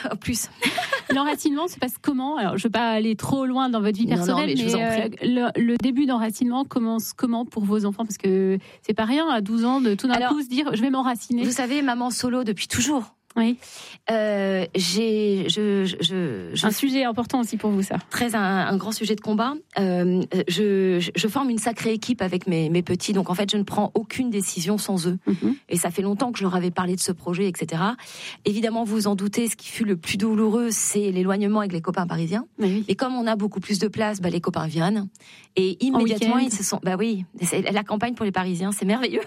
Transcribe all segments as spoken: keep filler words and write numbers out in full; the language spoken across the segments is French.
plus. L'enracinement se passe comment ? Alors, je ne veux pas aller trop loin dans votre vie personnelle, non, non, mais, mais euh, le, le début d'enracinement commence comment pour vos enfants ? Parce que c'est pas rien, à douze ans, de tout d'un Alors, coup se dire « je vais m'enraciner ». Vous savez, maman solo depuis toujours. Oui. Euh, j'ai, je, je, je, un sujet important aussi pour vous, ça. Très un, un grand sujet de combat. Euh, je, je, je forme une sacrée équipe avec mes, mes petits, donc en fait, je ne prends aucune décision sans eux. Mm-hmm. Et ça fait longtemps que je leur avais parlé de ce projet, et cetera. Évidemment, vous vous en doutez, ce qui fut le plus douloureux, c'est l'éloignement avec les copains parisiens. Oui. Et comme on a beaucoup plus de place, bah, les copains viennent. Et immédiatement, ils se sont, bah oui, c'est la campagne pour les Parisiens, c'est merveilleux.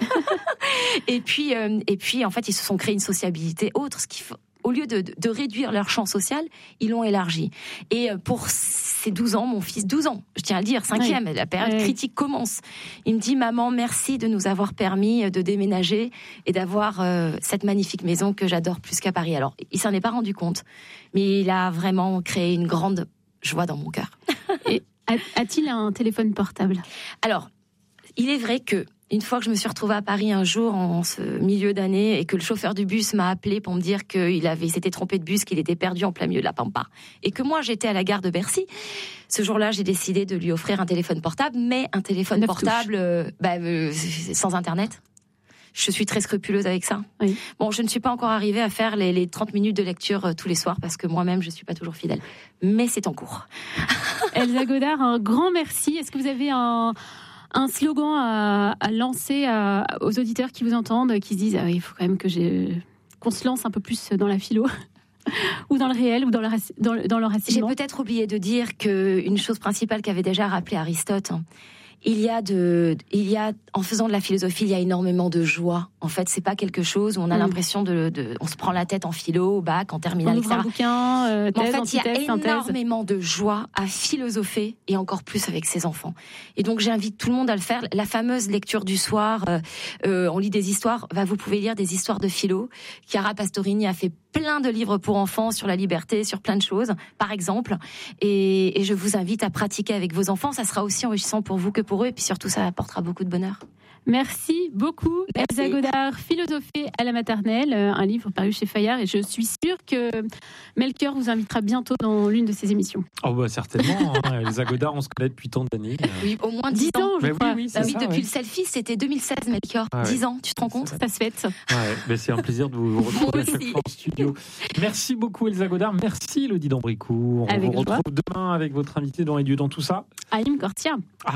et puis, euh, et puis, en fait, ils se sont créés une sociabilité autre. Ce qui, au lieu de, de réduire leur champ social, ils l'ont élargi. Et pour ces douze ans, mon fils, douze ans, je tiens à le dire, cinquième, oui. la période oui. critique commence. Il me dit, maman, merci de nous avoir permis de déménager et d'avoir euh, cette magnifique maison que j'adore plus qu'à Paris. Alors, il s'en est pas rendu compte, mais il a vraiment créé une grande joie dans mon cœur. Et a-t-il un téléphone portable ? Alors, il est vrai que une fois que je me suis retrouvée à Paris un jour en ce milieu d'année et que le chauffeur du bus m'a appelé pour me dire qu'il avait, il s'était trompé de bus, qu'il était perdu en plein milieu de la Pampa et que moi j'étais à la gare de Bercy, ce jour-là j'ai décidé de lui offrir un téléphone portable, mais un téléphone Neuf portable euh, bah, euh, sans internet. Je suis très scrupuleuse avec ça. Oui. Bon, je ne suis pas encore arrivée à faire les, les trente minutes de lecture euh, tous les soirs parce que moi-même je ne suis pas toujours fidèle, mais c'est en cours. Elsa Godard, un grand merci. Est-ce que vous avez un Un slogan à, à lancer à, aux auditeurs qui vous entendent, qui se disent ah, il faut quand même que j'ai, qu'on se lance un peu plus dans la philo ou dans le réel ou dans le, dans, dans le racisme. J'ai peut-être oublié de dire qu'une chose principale qu'avait déjà rappelé Aristote, il y a de, il y a en faisant de la philosophie, il y a énormément de joie. En fait, c'est pas quelque chose où on a mmh. l'impression de, de, on se prend la tête en philo, au bac, en terminale, et cetera. Un bouquin, euh, thèse, en fait, il y a synthèse. énormément de joie à philosopher et encore plus avec ses enfants. Et donc, j'invite tout le monde à le faire. La fameuse lecture du soir, euh, euh, on lit des histoires. Bah, vous pouvez lire des histoires de philo. Chiara Pastorini a fait plein de livres pour enfants sur la liberté, sur plein de choses, par exemple. Et, et je vous invite à pratiquer avec vos enfants. Ça sera aussi enrichissant pour vous que pour eux. Et puis surtout, ça apportera beaucoup de bonheur. Merci beaucoup, Elsa Godard, Philosopher à la maternelle, un livre paru chez Fayard, et je suis sûre que Melchior vous invitera bientôt dans l'une de ses émissions. Oh bah certainement, hein. Elsa Godard, on se connaît depuis tant d'années. Oui, au moins dix ans. je crois. Oui, oui, bah oui ça, depuis oui. le selfie, c'était deux mille seize, Melchior. Ah, dix ouais. ans, tu te rends compte ? Ça se fête. Ouais, mais c'est un plaisir de vous retrouver à chaque fois en studio. Merci beaucoup, Elsa Godard. Merci, Elodie Dambricourt. On avec vous retrouve joie. Demain avec votre invité dans les dieux dans tout ça. Haïm Cortia.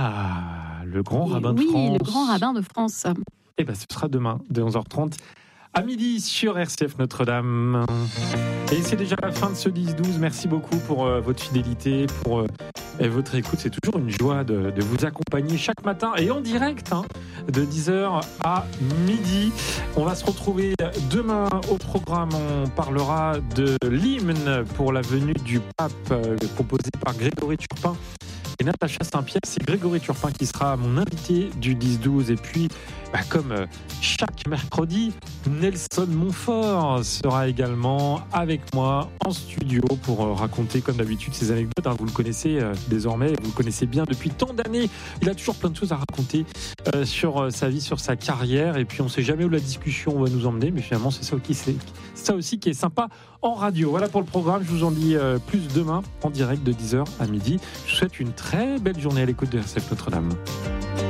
Ah, le grand et rabbin de oui, France. Oui, le grand rabbin de France. Eh ben, ce sera demain, de onze heures trente à midi sur R C F Notre-Dame. Et c'est déjà la fin de ce dix douze. Merci beaucoup pour euh, votre fidélité, pour euh, votre écoute. C'est toujours une joie de, de vous accompagner chaque matin et en direct, hein, de dix heures à midi. On va se retrouver demain au programme. On parlera de l'hymne pour la venue du pape, euh, composé par Grégory Turpin et Natacha Saint-Pierre. C'est Grégory Turpin qui sera mon invité du dix douze. Et puis, bah, comme chaque mercredi, Nelson Montfort sera également avec moi en studio pour raconter, comme d'habitude, ses anecdotes. Vous le connaissez euh, désormais, vous le connaissez bien depuis tant d'années. Il a toujours plein de choses à raconter euh, sur sa vie, sur sa carrière. Et puis, on ne sait jamais où la discussion va nous emmener. Mais finalement, c'est ça, qui, c'est ça aussi qui est sympa en radio. Voilà pour le programme. Je vous en dis euh, plus demain en direct de dix heures à midi. Je vous souhaite une très belle journée à l'écoute de R C F Notre-Dame.